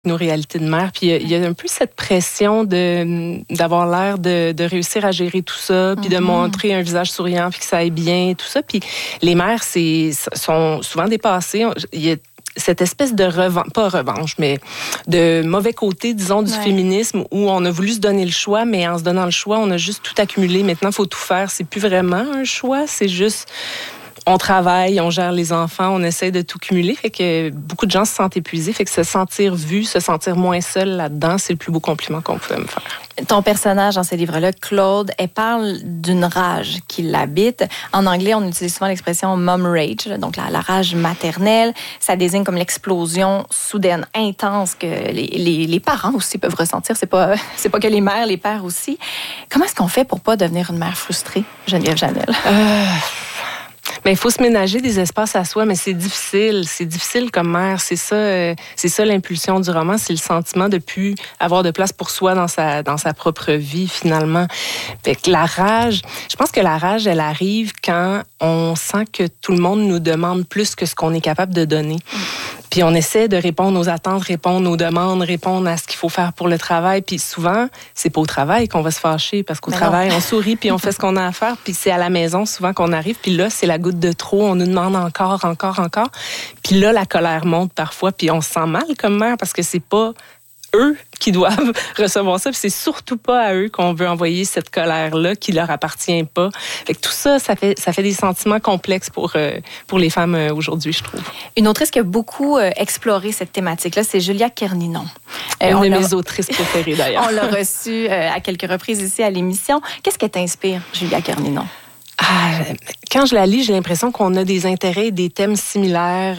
nos réalités de mère. Puis il y a un peu cette pression d'avoir l'air de réussir à gérer tout ça, puis de montrer un visage souriant, puis que ça aille bien, tout ça. Puis les mères sont souvent dépassées. Il y a cette espèce de pas revanche, mais de mauvais côté, disons, du féminisme où on a voulu se donner le choix, mais en se donnant le choix, on a juste tout accumulé. Maintenant, il faut tout faire. C'est plus vraiment un choix, c'est juste... On travaille, on gère les enfants, on essaie de tout cumuler. Fait que beaucoup de gens se sentent épuisés. Fait que se sentir vu, se sentir moins seul là-dedans, c'est le plus beau compliment qu'on pouvait me faire. Ton personnage dans ce livre-là, Claude, elle parle d'une rage qui l'habite. En anglais, on utilise souvent l'expression mom rage, donc la rage maternelle. Ça désigne comme l'explosion soudaine, intense que les parents aussi peuvent ressentir. C'est pas que les mères, les pères aussi. Comment est-ce qu'on fait pour pas devenir une mère frustrée, Geneviève Janel? Mais il faut se ménager des espaces à soi, mais c'est difficile. C'est difficile comme mère. C'est ça l'impulsion du roman, c'est le sentiment de plus avoir de place pour soi dans sa propre vie, finalement. Fait que la rage, je pense que la rage, elle arrive quand on sent que tout le monde nous demande plus que ce qu'on est capable de donner. Puis on essaie de répondre aux attentes, répondre aux demandes, répondre à ce qu'il faut faire pour le travail. Puis souvent, c'est pas au travail qu'on va se fâcher, parce qu'au travail, on sourit puis on fait ce qu'on a à faire. Puis c'est à la maison souvent qu'on arrive. Puis là, c'est la goutte de trop. On nous demande encore. Puis là, la colère monte parfois. Puis on se sent mal comme mère parce que c'est pas eux qui doivent recevoir ça. Puis c'est surtout pas à eux qu'on veut envoyer cette colère-là qui leur appartient pas. Fait que tout ça, ça fait des sentiments complexes pour les femmes aujourd'hui, je trouve. Une autrice qui a beaucoup exploré cette thématique-là, c'est Julia Kerninon. Une de mes autrices préférées, d'ailleurs. On l'a reçue à quelques reprises ici à l'émission. Qu'est-ce qui t'inspire, Julia Kerninon? Quand je la lis, j'ai l'impression qu'on a des intérêts et des thèmes similaires.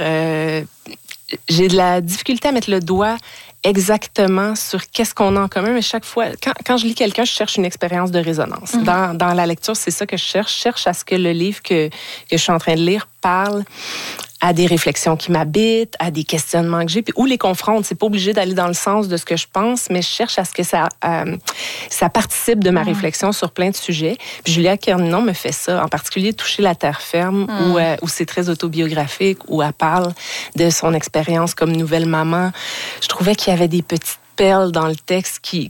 J'ai de la difficulté à mettre le doigt exactement sur qu'est-ce qu'on a en commun, mais chaque fois, quand je lis quelqu'un, je cherche une expérience de résonance. Dans la lecture, c'est ça que je cherche. Je cherche à ce que le livre que je suis en train de lire parle à des réflexions qui m'habitent, à des questionnements que j'ai, puis où les confronte. C'est pas obligé d'aller dans le sens de ce que je pense, mais je cherche à ce que ça participe de ma réflexion sur plein de sujets. Puis Julia Kerninon me fait ça, en particulier Toucher la terre ferme, où c'est très autobiographique, où elle parle de son expérience comme nouvelle maman. Je trouvais qu'il y avait des petites perles dans le texte qui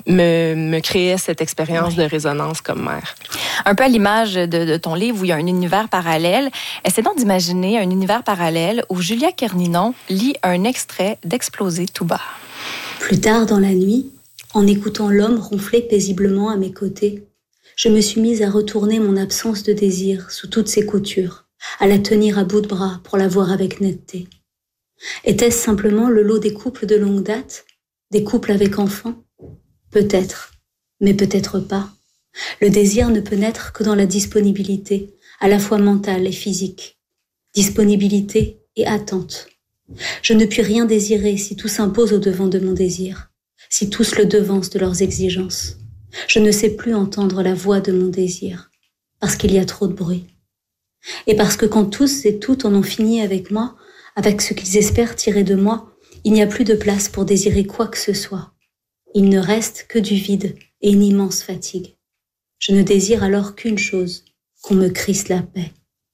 me créaient cette expérience de résonance comme mère. Un peu à l'image de ton livre où il y a un univers parallèle. Essaie donc d'imaginer un univers parallèle où Julia Kerninon lit un extrait d'Exploser tout bas. Plus tard dans la nuit, en écoutant l'homme ronfler paisiblement à mes côtés, je me suis mise à retourner mon absence de désir sous toutes ses coutures, à la tenir à bout de bras pour la voir avec netteté. Était-ce simplement le lot des couples de longue date ? Des couples avec enfants ? Peut-être, mais peut-être pas. Le désir ne peut naître que dans la disponibilité, à la fois mentale et physique. Disponibilité et attente. Je ne puis rien désirer si tout s'impose au-devant de mon désir, si tous le devancent de leurs exigences. Je ne sais plus entendre la voix de mon désir, parce qu'il y a trop de bruit. Et parce que quand tous et toutes en ont fini avec moi, avec ce qu'ils espèrent tirer de moi, il n'y a plus de place pour désirer quoi que ce soit. Il ne reste que du vide et une immense fatigue. Je ne désire alors qu'une chose, qu'on me crisse la paix.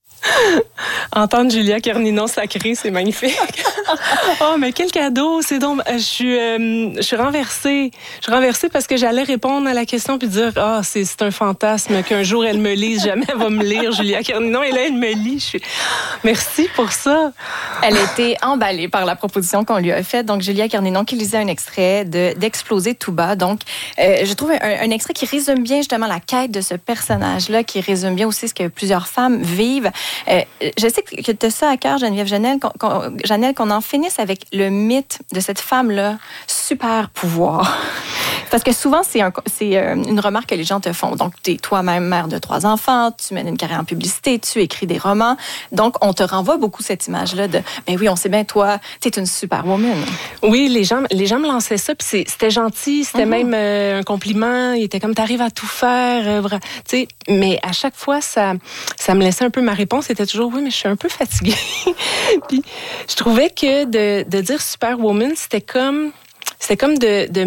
Entendre Julia Kerninon sacrée, c'est magnifique. Oh, mais quel cadeau! C'est donc, je suis renversée. Je suis renversée parce que j'allais répondre à la question puis dire, c'est un fantasme qu'un jour elle me lise, jamais elle va me lire, Julia Kerninon. Et là, elle me lit. Merci pour ça. Elle a été emballée par la proposition qu'on lui a faite. Donc, Julia Kerninon qui lisait un extrait d'Exploser tout bas. Donc, je trouve un extrait qui résume bien justement la quête de ce personnage-là, qui résume bien aussi ce que plusieurs femmes vivent. Je sais que tu as ça à cœur, Geneviève Janel, qu'on en finisse avec le mythe de cette femme-là, super pouvoir. Parce que souvent, c'est une remarque que les gens te font. Donc, tu es toi-même mère de 3 enfants, tu mènes une carrière en publicité, tu écris des romans. Donc, on te renvoie beaucoup cette image-là de « Ben oui, on sait bien, toi, tu es une superwoman. » Oui, les gens me lançaient ça, puis c'était gentil, c'était même un compliment. Il était comme « T'arrives à tout faire. » Tu sais, mais à chaque fois, ça me laissait un peu ma réponse. C'était toujours « Oui, mais je suis un peu fatiguée. » Puis, je trouvais que de dire superwoman, c'était comme de mettre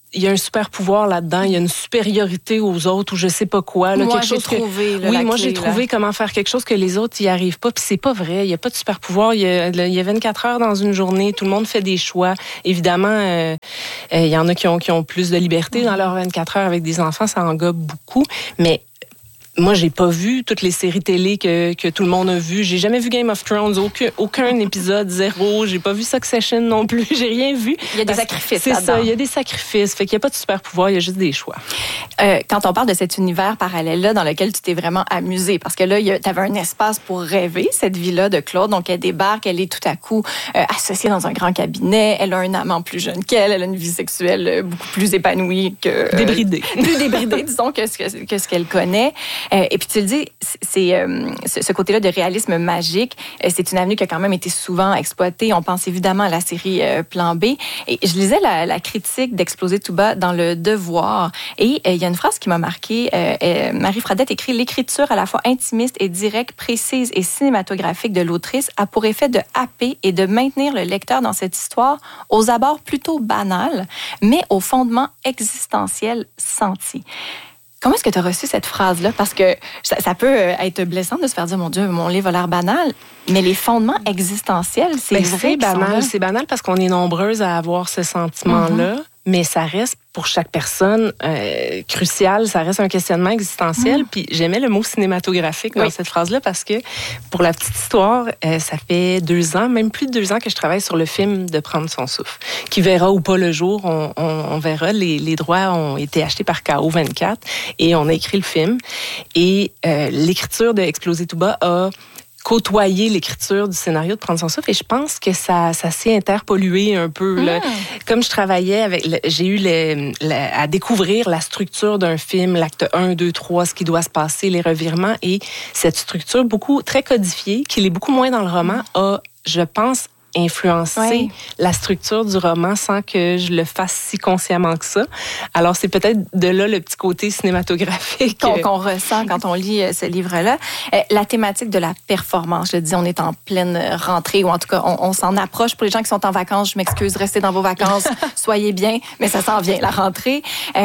il y a un super pouvoir là-dedans, il y a une supériorité aux autres ou je sais pas quoi. Là, moi, quelque chose j'ai trouvé comment faire quelque chose que les autres y arrivent pas. Puis c'est pas vrai, il y a pas de super pouvoir. Il y a 24 heures dans une journée, tout le monde fait des choix. Évidemment, il y en a qui ont plus de liberté dans leurs 24 heures avec des enfants, ça englobe beaucoup. Mais moi, j'ai pas vu toutes les séries télé que tout le monde a vues. J'ai jamais vu Game of Thrones, aucun épisode, 0. J'ai pas vu Succession non plus. J'ai rien vu. Il y a des sacrifices là-dedans. C'est ça, il y a des sacrifices. Fait qu'il y a pas de super pouvoir, il y a juste des choix. Quand on parle de cet univers parallèle-là dans lequel tu t'es vraiment amusée, parce que là, tu avais un espace pour rêver, cette vie-là de Claude. Donc, elle débarque, elle est tout à coup associée dans un grand cabinet. Elle a un amant plus jeune qu'elle. Elle a une vie sexuelle beaucoup plus épanouie que... débridée. Plus débridée, disons, que ce qu'elle connaît. Et puis tu le dis, c'est ce côté-là de réalisme magique, c'est une avenue qui a quand même été souvent exploitée. On pense évidemment à la série Plan B. Et je lisais la critique d'Exploser tout bas dans Le Devoir. Et il y a une phrase qui m'a marquée. Marie Fradette écrit « L'écriture à la fois intimiste et directe, précise et cinématographique de l'autrice a pour effet de happer et de maintenir le lecteur dans cette histoire aux abords plutôt banals, mais au fondement existentiel senti. » Comment est-ce que tu as reçu cette phrase-là? Parce que ça peut être blessant de se faire dire, mon Dieu, mon livre a l'air banal, mais les fondements existentiels, c'est vrai. C'est banal. C'est banal parce qu'on est nombreuses à avoir ce sentiment-là, mais ça reste pour chaque personne crucial. Ça reste un questionnement existentiel. Puis j'aimais le mot cinématographique dans cette phrase-là parce que, pour la petite histoire, ça fait 2 ans, même plus de 2 ans que je travaille sur le film de Prendre son souffle, qui verra ou pas le jour. On verra. Les droits ont été achetés par KO24 et on a écrit le film. Et l'écriture de Exploser tout bas a côtoyer l'écriture du scénario de Prendre son souffle et je pense que ça s'est interpollué un peu. Là. Comme je travaillais j'ai eu à découvrir la structure d'un film, l'acte 1, 2, 3, ce qui doit se passer, les revirements et cette structure très codifiée, qui est beaucoup moins dans le roman, a, je pense, influencer la structure du roman sans que je le fasse si consciemment que ça. Alors, c'est peut-être de là le petit côté cinématographique. Qu'on ressent quand on lit ce livre-là. La thématique de la performance, je le dis, on est en pleine rentrée, ou en tout cas, on s'en approche. Pour les gens qui sont en vacances, je m'excuse, restez dans vos vacances, soyez bien, mais ça s'en vient, la rentrée.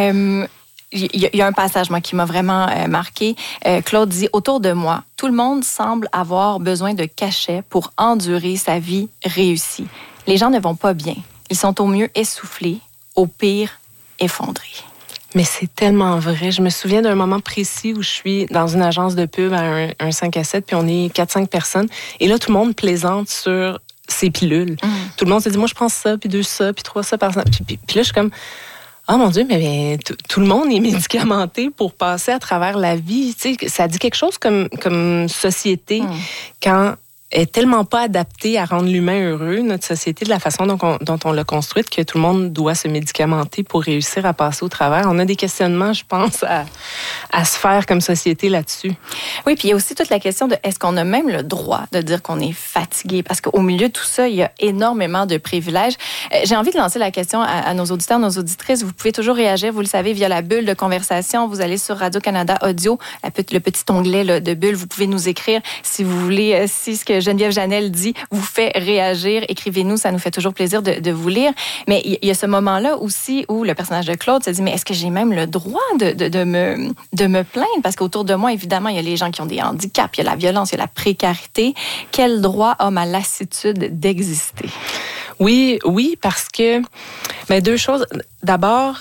Il y a un passage, moi, qui m'a vraiment marqué. Claude dit « Autour de moi, tout le monde semble avoir besoin de cachets pour endurer sa vie réussie. Les gens ne vont pas bien. Ils sont au mieux essoufflés, au pire effondrés. » Mais c'est tellement vrai. Je me souviens d'un moment précis où je suis dans une agence de pub à un 5 à 7, puis on est 4-5 personnes. Et là, tout le monde plaisante sur ses pilules. Tout le monde se dit « Moi, je prends ça, puis 2 ça, puis 3 ça par exemple. » Puis là, je suis comme... Ah mon Dieu, mais tout le monde est médicamenté pour passer à travers la vie. Tu sais, ça dit quelque chose comme société quand est tellement pas adaptée à rendre l'humain heureux, notre société, de la façon dont on l'a construite, que tout le monde doit se médicamenter pour réussir à passer au travers. On a des questionnements, je pense, à se faire comme société là-dessus. Oui, puis il y a aussi toute la question de est-ce qu'on a même le droit de dire qu'on est fatigué? Parce qu'au milieu de tout ça, il y a énormément de privilèges. J'ai envie de lancer la question à nos auditeurs, nos auditrices. Vous pouvez toujours réagir, vous le savez, via la bulle de conversation. Vous allez sur Radio-Canada Audio, le petit onglet là, de bulle. Vous pouvez nous écrire si vous voulez, si ce que Geneviève Janel dit vous fait réagir. Écrivez-nous, ça nous fait toujours plaisir de vous lire. Mais il y a ce moment-là aussi où le personnage de Claude se dit, mais est-ce que j'ai même le droit de me plaindre? Parce qu'autour de moi, évidemment, il y a les gens qui ont des handicaps, il y a la violence, il y a la précarité. Quel droit a ma lassitude d'exister? Oui, parce que 2 choses. D'abord,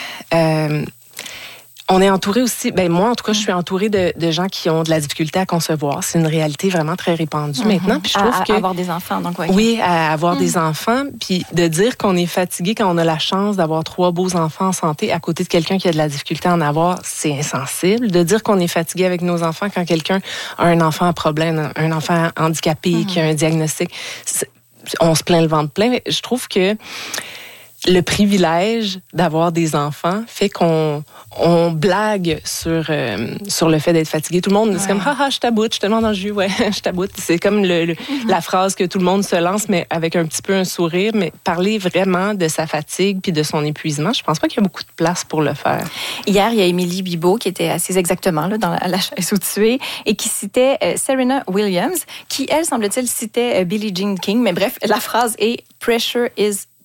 on est entouré aussi, moi en tout cas, je suis entourée de gens qui ont de la difficulté à concevoir. C'est une réalité vraiment très répandue maintenant. Puis je trouve que avoir des enfants, donc oui, à avoir des enfants, puis de dire qu'on est fatigué quand on a la chance d'avoir 3 beaux enfants en santé à côté de quelqu'un qui a de la difficulté à en avoir, c'est insensible. De dire qu'on est fatigué avec nos enfants quand quelqu'un a un enfant à problème, un enfant handicapé qui a un diagnostic, on se plaint le ventre plein. Mais je trouve que le privilège d'avoir des enfants fait qu'on blague sur le fait d'être fatigué. Tout le monde, c'est comme « je t'aboute, je suis tellement dans le jus, je t'aboute ». C'est comme la phrase que tout le monde se lance, mais avec un petit peu un sourire. Mais parler vraiment de sa fatigue puis de son épuisement, je pense pas qu'il y a beaucoup de place pour le faire. Hier, il y a Émilie Bibeau qui était assise exactement là, dans la chaise où tu es et qui citait Serena Williams, qui, elle, semble-t-il, citait Billie Jean King. Mais bref, la phrase est « Pressure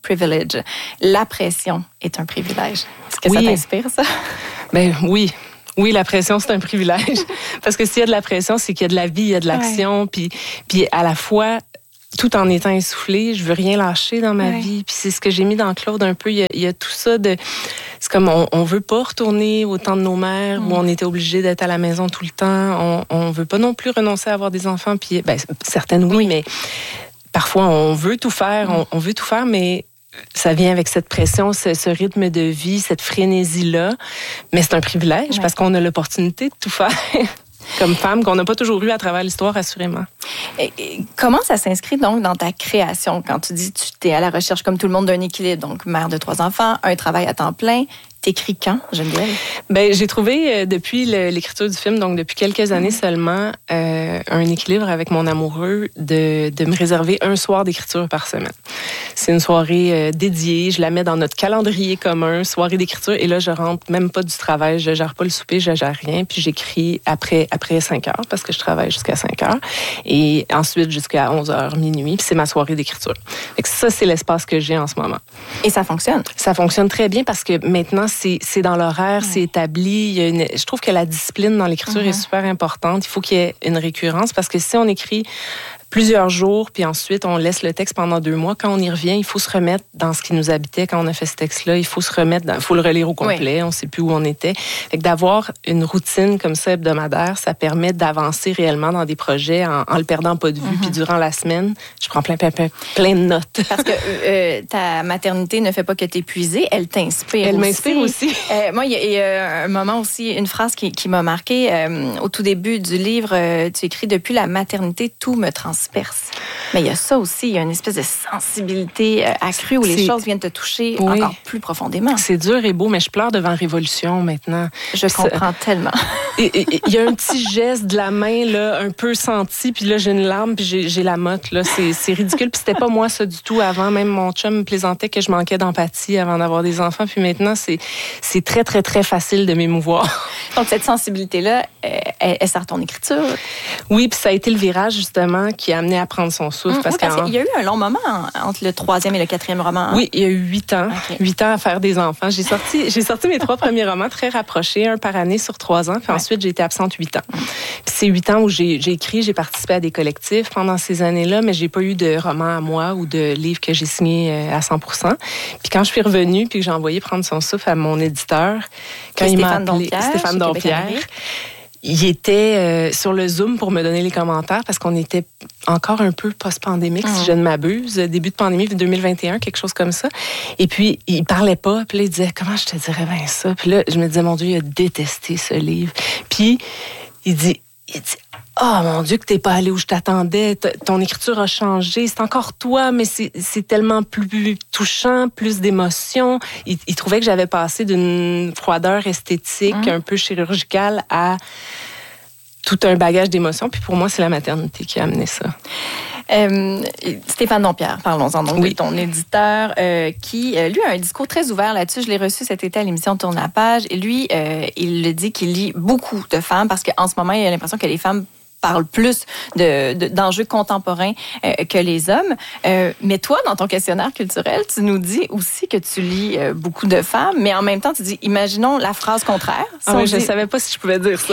privilege. La pression est un privilège. Est-ce que ça t'inspire, ça? Ben oui. Oui, la pression, c'est un privilège. Parce que s'il y a de la pression, c'est qu'il y a de la vie, il y a de l'action. Puis à la fois, tout en étant essoufflée, je veux rien lâcher dans ma vie. Puis c'est ce que j'ai mis dans Claude un peu. Il y a tout ça de... C'est comme on veut pas retourner au temps de nos mères où on était obligé d'être à la maison tout le temps. On veut pas non plus renoncer à avoir des enfants. Puis, certaines oui, mais parfois on veut tout faire. On veut tout faire, mais ça vient avec cette pression, ce rythme de vie, cette frénésie-là. Mais c'est un privilège parce qu'on a l'opportunité de tout faire. Comme femme, qu'on n'a pas toujours eu à travers l'histoire, assurément. Et comment ça s'inscrit donc dans ta création quand tu dis que tu es à la recherche, comme tout le monde, d'un équilibre? Donc, mère de 3 enfants, un travail à temps plein. T'écris quand, Geneviève? J'ai trouvé depuis l'écriture du film, donc depuis quelques années seulement, un équilibre avec mon amoureux de me réserver un soir d'écriture par semaine. C'est une soirée dédiée, je la mets dans notre calendrier commun, soirée d'écriture, et là, je rentre même pas du travail, je gère pas le souper, je gère rien, puis j'écris après 5 heures, parce que je travaille jusqu'à 5 heures, et ensuite jusqu'à 11 heures, minuit, puis c'est ma soirée d'écriture. Fait que ça, c'est l'espace que j'ai en ce moment. Et ça fonctionne? Ça fonctionne très bien parce que maintenant, c'est dans l'horaire, c'est établi. Je trouve que la discipline dans l'écriture est super importante. Il faut qu'il y ait une récurrence parce que si on écrit plusieurs jours, puis ensuite on laisse le texte pendant 2 mois, quand on y revient, il faut se remettre dans ce qui nous habitait quand on a fait ce texte-là. Il faut se remettre, il faut le relire au complet. On ne sait plus où on était. Fait que d'avoir une routine comme ça hebdomadaire, ça permet d'avancer réellement dans des projets en le perdant pas de vue. Puis durant la semaine, je prends plein de notes. Parce que ta maternité ne fait pas que t'épuiser, elle t'inspire aussi. Elle m'inspire aussi. Moi, il y a un moment aussi, une phrase qui m'a marquée. Au tout début du livre, tu écris « Depuis la maternité, tout me transperce ». Mais il y a ça aussi, il y a une espèce de sensibilité accrue où les choses viennent te toucher encore plus profondément. C'est dur et beau, mais je pleure devant Révolution maintenant. Je comprends tellement. Il y a un petit geste de la main là, un peu senti, puis là j'ai une larme, puis j'ai la motte. Là. C'est ridicule, puis c'était pas moi ça du tout avant. Même mon chum me plaisantait que je manquais d'empathie avant d'avoir des enfants, puis maintenant c'est très, très, très facile de m'émouvoir. Donc cette sensibilité-là, elle sert à ton écriture? Oui, puis ça a été le virage justement qui a amené à prendre son souffle. Parce qu'il y a eu un long moment entre le 3e et le 4e roman. Hein? Oui, il y a eu 8 ans. Okay. 8 ans à faire des enfants. J'ai sorti mes 3 premiers romans très rapprochés, un par année sur 3 ans. Puis ensuite, j'ai été absente 8 ans. Puis c'est 8 ans où j'ai écrit, j'ai participé à des collectifs pendant ces années-là, mais j'ai pas eu de roman à moi ou de livre que j'ai signé à 100%. Puis quand je suis revenue, puis que j'ai envoyé prendre son souffle à mon éditeur, quand il m'a appelé, Stéphane Dompierre, il était sur le Zoom pour me donner les commentaires parce qu'on était encore un peu post-pandémique, si je ne m'abuse, début de pandémie 2021, quelque chose comme ça. Et puis, il parlait pas, puis là, il disait « Comment je te dirais bien ça? » Puis là, je me disais « Mon Dieu, il a détesté ce livre. » Puis, il dit « Oh mon Dieu, que t'es pas allé où je t'attendais. Ton écriture a changé. C'est encore toi, mais c'est tellement plus touchant, plus d'émotions. » Il trouvait que j'avais passé d'une froideur esthétique un peu chirurgicale à tout un bagage d'émotions. Puis pour moi, c'est la maternité qui a amené ça. Stéphane Dompierre, parlons-en donc de ton éditeur, qui, lui, a un discours très ouvert là-dessus. Je l'ai reçu cet été à l'émission Tourne la page. Et lui, il le dit qu'il lit beaucoup de femmes parce qu'en ce moment, il a l'impression que les femmes parle plus d'enjeux contemporains que les hommes. Mais toi, dans ton questionnaire culturel, tu nous dis aussi que tu lis beaucoup de femmes, mais en même temps, tu dis, imaginons la phrase contraire. Si je ne savais pas si je pouvais dire ça.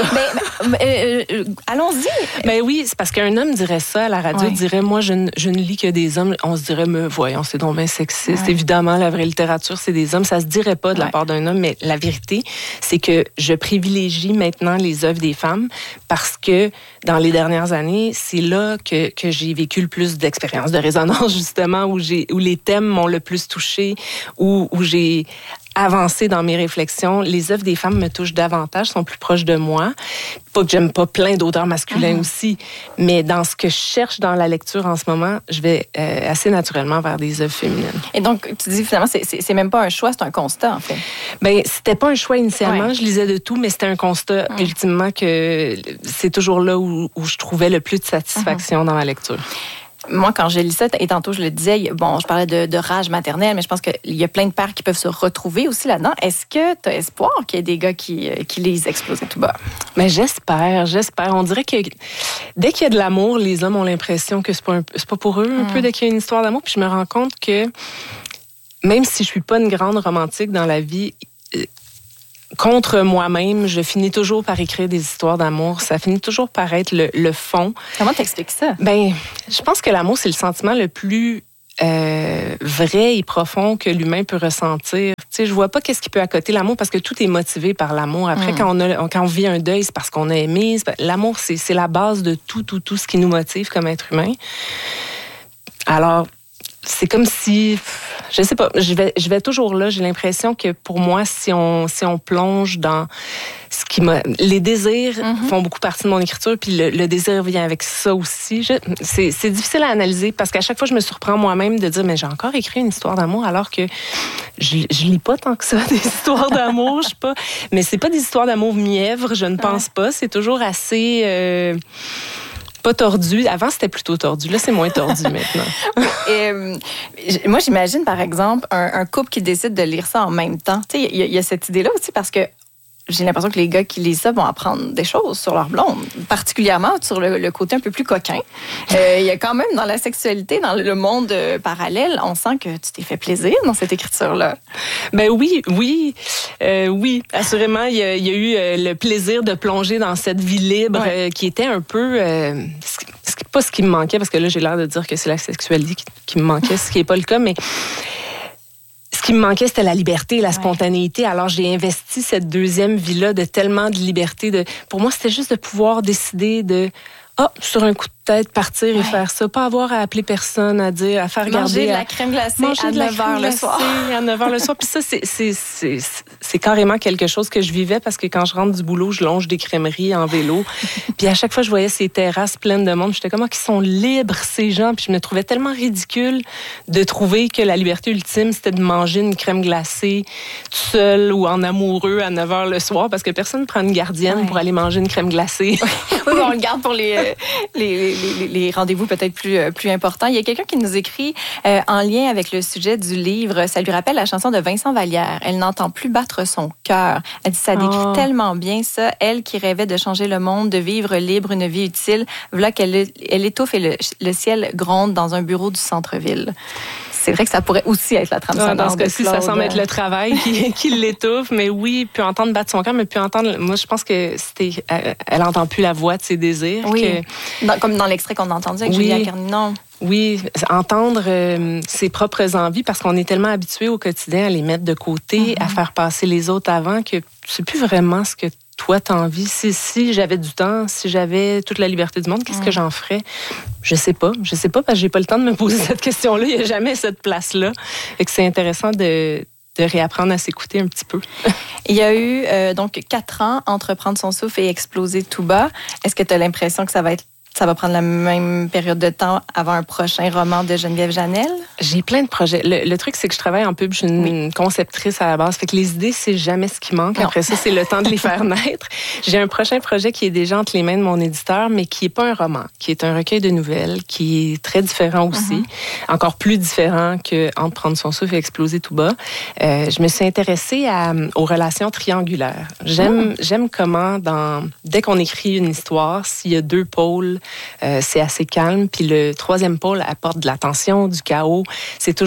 Allons-y. Ben oui, c'est parce qu'un homme dirait ça à la radio, dirait, moi, je ne lis que des hommes. On se dirait, mais voyons, c'est donc bien sexiste. Évidemment, la vraie littérature, c'est des hommes. Ça se dirait pas de la part d'un homme, mais la vérité, c'est que je privilégie maintenant les œuvres des femmes parce que dans les dernières années, c'est là que j'ai vécu le plus d'expériences de résonance, justement, où les thèmes m'ont le plus touchée, où j'ai avancé dans mes réflexions. Les œuvres des femmes me touchent davantage, sont plus proches de moi. Pas que j'aime pas plein d'auteurs masculins aussi, mais dans ce que je cherche dans la lecture en ce moment, je vais assez naturellement vers des œuvres féminines. Et donc, tu dis finalement, c'est même pas un choix, c'est un constat, en fait. Ben, c'était pas un choix initialement, je lisais de tout, mais c'était un constat, ultimement, que c'est toujours là où je trouvais le plus de satisfaction dans ma lecture. Moi, quand j'ai lu ça, et tantôt je le disais, bon, je parlais de rage maternelle, mais je pense qu'il y a plein de pères qui peuvent se retrouver aussi là-dedans. Est-ce que tu as espoir qu'il y ait des gars qui lisent Exploser tout bas? Mais j'espère. On dirait que dès qu'il y a de l'amour, les hommes ont l'impression que c'est pas pour eux un peu dès qu'il y a une histoire d'amour. Puis je me rends compte que même si je suis pas une grande romantique dans la vie, contre moi-même, je finis toujours par écrire des histoires d'amour. Ça finit toujours par être le fond. Comment t'expliques ça? Je pense que l'amour, c'est le sentiment le plus vrai et profond que l'humain peut ressentir. Tu sais, je vois pas qu'est-ce qui peut accoter l'amour parce que tout est motivé par l'amour. Après, quand on vit un deuil, c'est parce qu'on a aimé. L'amour, c'est la base de tout ce qui nous motive comme être humain. Alors, c'est comme si, je sais pas, je vais toujours là. J'ai l'impression que pour moi, si on plonge dans ce qui les désirs font beaucoup partie de mon écriture, puis le désir vient avec ça aussi. C'est difficile à analyser parce qu'à chaque fois, je me surprends moi-même de dire, mais j'ai encore écrit une histoire d'amour alors que je lis pas tant que ça des histoires d'amour. Je sais pas, mais c'est pas des histoires d'amour mièvres, je ne pense pas. C'est toujours assez pas tordu. Avant, c'était plutôt tordu. Là, c'est moins tordu maintenant. Et, moi, j'imagine, par exemple, un couple qui décide de lire ça en même temps. Tu sais, il y a cette idée-là aussi parce que j'ai l'impression que les gars qui lisent ça vont apprendre des choses sur leur blonde, particulièrement sur le côté un peu plus coquin. Il y a quand même dans la sexualité, dans le monde parallèle, on sent que tu t'es fait plaisir dans cette écriture-là. Ben oui, assurément, il y a eu le plaisir de plonger dans cette vie libre qui était un peu... pas ce qui me manquait, parce que là, j'ai l'air de dire que c'est la sexualité qui me manquait, ce qui n'est pas le cas, mais... Ce qui me manquait, c'était la liberté, la spontanéité. Alors, j'ai investi cette deuxième vie-là de tellement de liberté. Pour moi, c'était juste de pouvoir décider de, sur un coup de tête, partir et faire ça. Pas avoir à appeler personne, à dire, à faire regarder. Manger de la crème glacée à 9h le soir. À 9h le soir. Puis ça, c'est carrément quelque chose que je vivais parce que quand je rentre du boulot, je longe des crèmeries en vélo. Puis à chaque fois, je voyais ces terrasses pleines de monde. J'étais comme, qu'ils sont libres, ces gens. Puis je me trouvais tellement ridicule de trouver que la liberté ultime, c'était de manger une crème glacée tout seul ou en amoureux à 9h le soir parce que personne ne prend une gardienne pour aller manger une crème glacée. Oui, on le garde pour les rendez-vous peut-être plus importants. Il y a quelqu'un qui nous écrit en lien avec le sujet du livre. Ça lui rappelle la chanson de Vincent Vallière. Elle n'entend plus battre son cœur. Elle dit ça décrit tellement bien ça. Elle qui rêvait de changer le monde, de vivre libre, une vie utile. Voilà qu'elle étouffe et le ciel gronde dans un bureau du centre-ville. C'est vrai que ça pourrait aussi être la trame sonore. Dans ce cas-ci, ça semble être le travail qui l'étouffe. Mais oui, peut entendre battre son cœur, mais peut entendre... Moi, je pense que elle n'entend plus la voix de ses désirs. Oui, comme dans l'extrait qu'on a entendu avec Julia Carninon. Oui, entendre ses propres envies, parce qu'on est tellement habitué au quotidien à les mettre de côté, à faire passer les autres avant, que c'est plus vraiment ce que toi, t'as envie. Si j'avais du temps, si j'avais toute la liberté du monde, qu'est-ce que j'en ferais? Je sais pas, parce que j'ai pas le temps de me poser cette question-là. Il n'y a jamais cette place-là. Et que c'est intéressant de réapprendre à s'écouter un petit peu. Il y a eu donc 4 ans entre prendre son souffle et exploser tout bas. Est-ce que tu as l'impression que ça va prendre la même période de temps avant un prochain roman de Geneviève Janel? J'ai plein de projets. Le truc, c'est que je travaille en pub. Je suis une conceptrice à la base. Fait que les idées, c'est jamais ce qui manque. Après ça, c'est le temps de les faire naître. J'ai un prochain projet qui est déjà entre les mains de mon éditeur, mais qui est pas un roman, qui est un recueil de nouvelles, qui est très différent aussi. Encore plus différent que Entre prendre son souffle et exploser tout bas. Je me suis intéressée aux relations triangulaires. J'aime comment, dès qu'on écrit une histoire, s'il y a 2 pôles, c'est assez calme. Puis le 3e pôle apporte de la tension, du chaos. C'est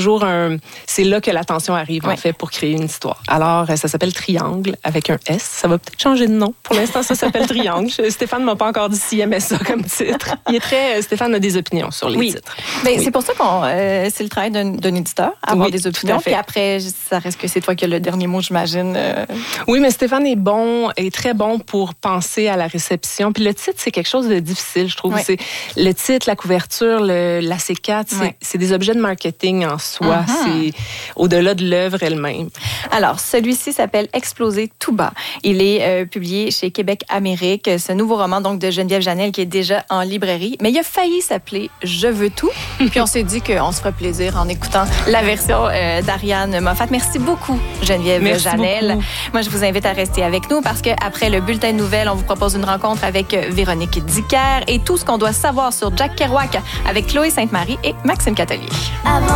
là que la tension arrive, en fait, pour créer une histoire. Alors, ça s'appelle Triangle, avec un S. Ça va peut-être changer de nom. Pour l'instant, ça s'appelle Triangle. Stéphane m'a pas encore dit s'il aimait ça comme titre. Stéphane a des opinions sur les titres. C'est pour ça c'est le travail d'un éditeur, avoir des opinions. Puis après, ça reste que c'est toi qui as le dernier mot, j'imagine. Oui, mais Stéphane est très bon pour penser à la réception. Puis le titre, c'est quelque chose de difficile, je trouve. C'est le titre, la couverture, la C4, c'est des objets de marketing en soi. C'est au-delà de l'œuvre elle-même. Alors, celui-ci s'appelle Exploser tout bas. Il est publié chez Québec Amérique. Ce nouveau roman donc de Geneviève Janel qui est déjà en librairie. Mais il a failli s'appeler Je veux tout. Puis on s'est dit qu'on se ferait plaisir en écoutant la version d'Ariane Moffat. Merci beaucoup, Geneviève Janel. Beaucoup. Moi, je vous invite à rester avec nous parce qu'après le bulletin de nouvelles, on vous propose une rencontre avec Véronique Dicker et tout ce qu'on doit savoir sur Jack Kerouac avec Chloé Sainte-Marie et Maxime Catelier.